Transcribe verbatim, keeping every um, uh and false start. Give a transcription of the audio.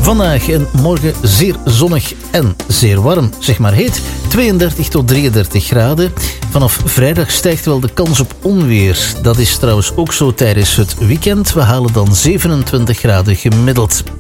Vandaag en morgen zeer zonnig en zeer warm. Zeg maar heet, tweeëndertig tot drieëndertig graden. Vanaf vrijdag stijgt wel de kans op onweer. Dat is trouwens ook zo tijdens het weekend. We halen dan zevenentwintig graden gemiddeld.